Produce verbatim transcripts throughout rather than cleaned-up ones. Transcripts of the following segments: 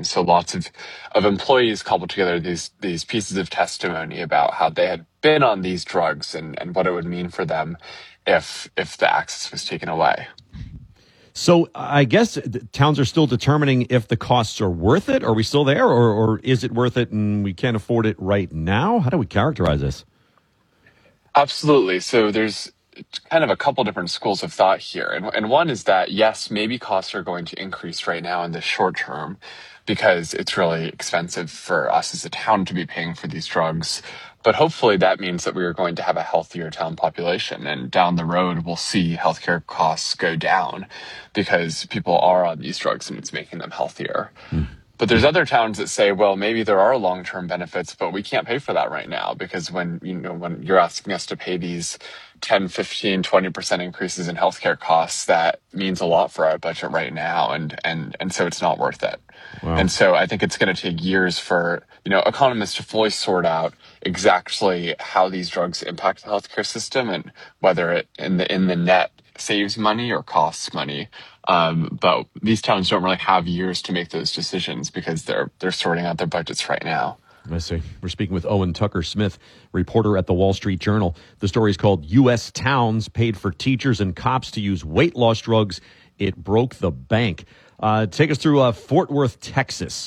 And so lots of, of employees cobbled together these these pieces of testimony about how they had been on these drugs and, and what it would mean for them if if the access was taken away. So I guess towns are still determining if the costs are worth it. Are we still there, or, or is it worth it and we can't afford it right now? How do we characterize this? Absolutely. So there's kind of a couple different schools of thought here. And, and one is that, yes, maybe costs are going to increase right now in the short term because it's really expensive for us as a town to be paying for these drugs. But hopefully that means that we are going to have a healthier town population. And down the road, we'll see healthcare costs go down because people are on these drugs and it's making them healthier. Mm. But there's other towns that say, well, maybe there are long-term benefits, but we can't pay for that right now because when, you know, when you're asking us to pay these ten, fifteen, twenty percent increases in healthcare costs, that means a lot for our budget right now. And, and, and so it's not worth it. Wow. And so I think it's going to take years for, you know, economists to fully sort out exactly how these drugs impact the healthcare system and whether it in the, in the net saves money or costs money. Um, but these towns don't really have years to make those decisions because they're they're sorting out their budgets right now. I see. We're speaking with Owen Tucker-Smith, reporter at the Wall Street Journal. The story is called U S Towns Paid for Teachers and Cops to Use Weight Loss Drugs. It Broke the Bank. Uh, take us through uh, Fort Worth, Texas.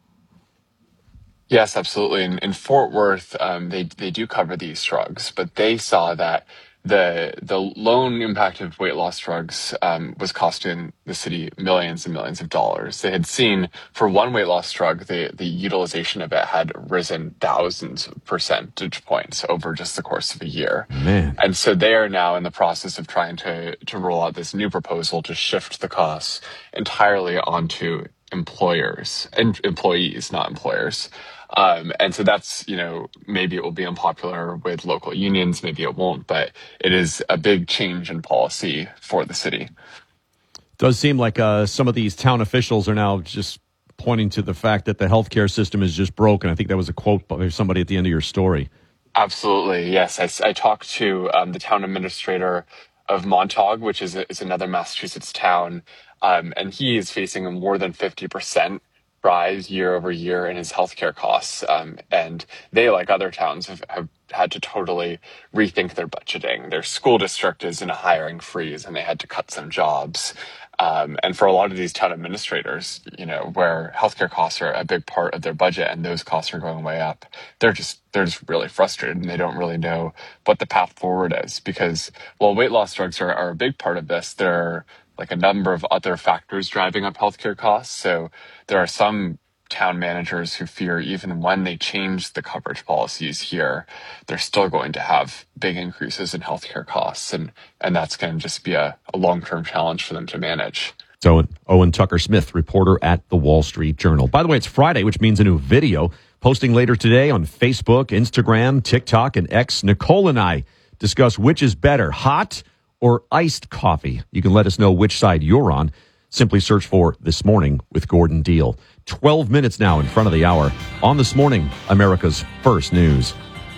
Yes, absolutely. In, in Fort Worth, um, they they do cover these drugs, but they saw that the the lone impact of weight loss drugs um, was costing the city millions and millions of dollars. They had seen for one weight loss drug, the the utilization of it had risen thousands of percentage points over just the course of a year. Man. And so they are now in the process of trying to to roll out this new proposal to shift the costs entirely onto employers and employees, not employers. Um, and so that's, you know, maybe it will be unpopular with local unions, maybe it won't, but it is a big change in policy for the city. Does seem like uh, some of these town officials are now just pointing to the fact that the healthcare system is just broken. I think that was a quote by somebody at the end of your story. Absolutely, yes. I, I talked to um, the town administrator of Montauk, which is, a, is another Massachusetts town, um, and he is facing a more than fifty percent rise year over year in his healthcare costs. Um, and they, like other towns, have, have had to totally rethink their budgeting. Their school district is in a hiring freeze and they had to cut some jobs. Um, and for a lot of these town administrators, you know, where healthcare costs are a big part of their budget and those costs are going way up, they're just, they're just really frustrated and they don't really know what the path forward is because while weight loss drugs are, are a big part of this, they're like a number of other factors driving up healthcare costs. So there are some town managers who fear even when they change the coverage policies here, they're still going to have big increases in healthcare costs. And, and that's going to just be a, a long-term challenge for them to manage. So Owen Tucker-Smith, reporter at the Wall Street Journal. By the way, it's Friday, which means a new video posting later today on Facebook, Instagram, TikTok, and X. Nicole and I discuss which is better, hot or iced coffee. You can let us know which side you're on. Simply search for This Morning with Gordon Deal. twelve minutes now in front of the hour on This Morning, America's First News.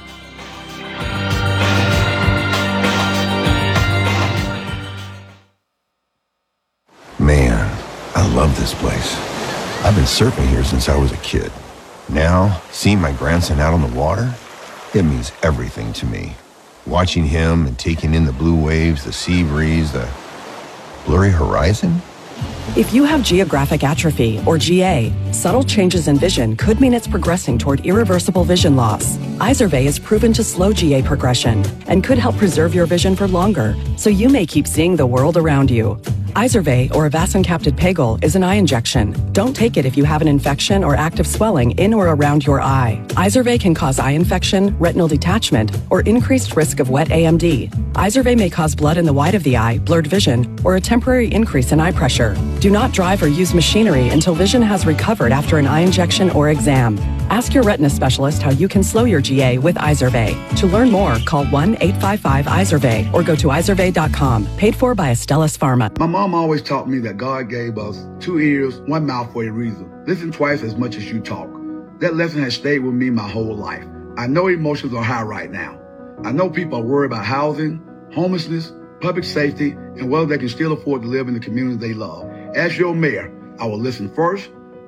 Man, I love this place. I've been surfing here since I was a kid. Now, seeing my grandson out on the water, it means everything to me. Watching him and taking in the blue waves, the sea breeze, the blurry horizon. If you have geographic atrophy, or G A, subtle changes in vision could mean it's progressing toward irreversible vision loss. Izervay is proven to slow G A progression and could help preserve your vision for longer, so you may keep seeing the world around you. Izervay, or avacincaptad pegol, is an eye injection. Don't take it if you have an infection or active swelling in or around your eye. Izervay can cause eye infection, retinal detachment, or increased risk of wet A M D. Izervay may cause blood in the white of the eye, blurred vision, or a temporary increase in eye pressure. Do not drive or use machinery until vision has recovered after an eye injection or exam. Ask your retina specialist how you can slow your G A with Izervay. To learn more, call one eight five five Izervay or go to izervay dot com. Paid for by Astellas Pharma. My mom always taught me that God gave us two ears, one mouth for a reason. Listen twice as much as you talk. That lesson has stayed with me my whole life. I know emotions are high right now. I know people are worried about housing, homelessness, public safety, and whether they can still afford to live in the community they love. As your mayor, I will listen first,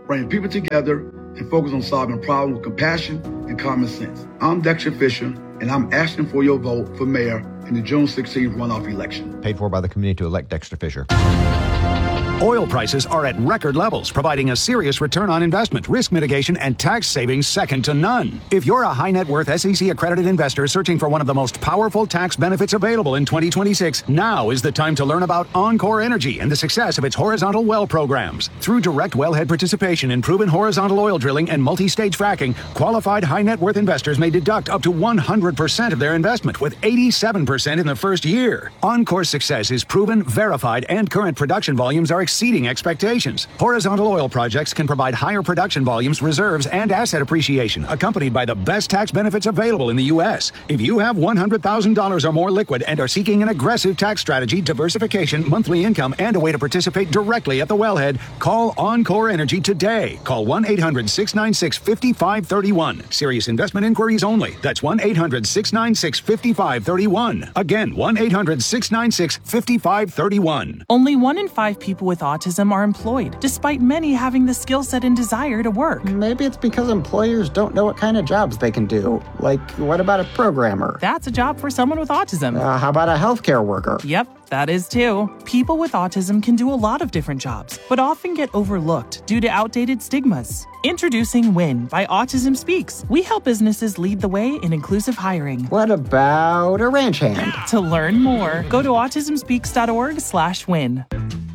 bringing people together and focus on solving problems with compassion and common sense. I'm Dexter Fisher, and I'm asking for your vote for mayor in the June sixteenth runoff election. Paid for by the community to elect Dexter Fisher. Oil prices are at record levels, providing a serious return on investment, risk mitigation, and tax savings second to none. If you're a high net worth S E C-accredited investor searching for one of the most powerful tax benefits available in twenty twenty-six, now is the time to learn about Encore Energy and the success of its horizontal well programs. Through direct wellhead participation in proven horizontal oil drilling and multi-stage fracking, qualified high net worth investors may deduct up to one hundred percent of their investment, with eighty-seven percent in the first year. Encore's success is proven, verified, and current production volumes are exceeding expectations. Horizontal oil projects can provide higher production volumes, reserves, and asset appreciation, accompanied by the best tax benefits available in the U S. If you have one hundred thousand dollars or more liquid and are seeking an aggressive tax strategy, diversification, monthly income, and a way to participate directly at the wellhead, call Encore Energy today. Call one eight hundred, six nine six, five five three one. Serious investment inquiries only. That's one eight hundred, six nine six, five five three one. Again, one eight hundred, six nine six, five five three one. Only one in five people with autism are employed, despite many having the skill set and desire to work. Maybe it's because employers don't know what kind of jobs they can do. Like, what about a programmer? That's a job for someone with autism. Uh, how about a healthcare worker? Yep, that is too. People with autism can do a lot of different jobs, but often get overlooked due to outdated stigmas. Introducing WIN by Autism Speaks. We help businesses lead the way in inclusive hiring. What about a ranch hand? To learn more, go to autism speaks dot org slash win.